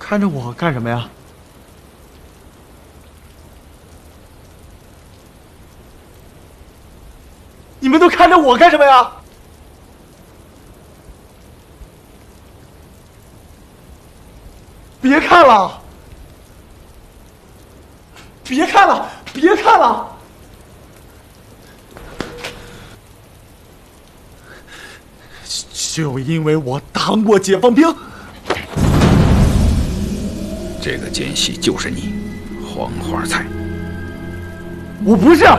看着我干什么呀？你们都看着我干什么呀？别看了！别看了！别看了！就因为我当过解放兵。 这个奸细就是你，黄花菜。 我不是，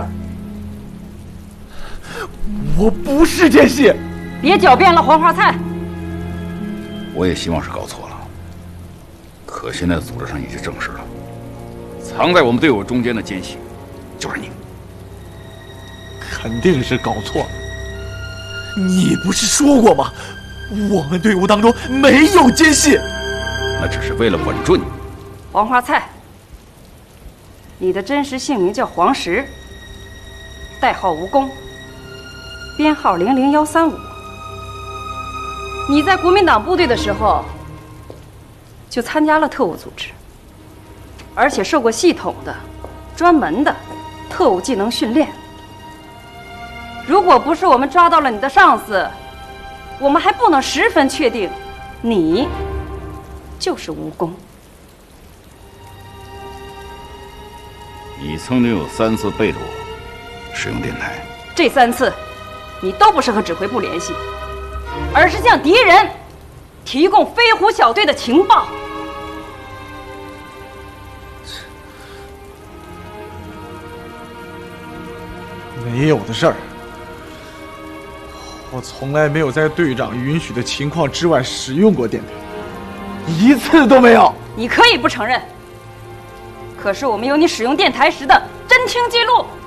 我不是奸细。 别狡辩了，黄花菜。 我也希望是搞错了，可现在组织上已经证实了，藏在我们队伍中间的奸细就是你。 肯定是搞错了。你不是说过吗？我们队伍当中没有奸细。 那只是为了稳住你。 黄花菜，你的真实姓名叫黄石，代号蜈蚣，编号00135。你在国民党部队的时候，就参加了特务组织，而且受过系统的、专门的特务技能训练。如果不是我们抓到了你的上司，我们还不能十分确定，你就是蜈蚣。 你曾经有3次背着我使用电台， 这3次，你都不是和指挥部联系，而是向敌人提供飞虎小队的情报。 没有的事儿。我从来没有在队长允许的情况之外使用过电台，1次都没有。 你可以不承认，可是我们有你使用电台时的侦听记录。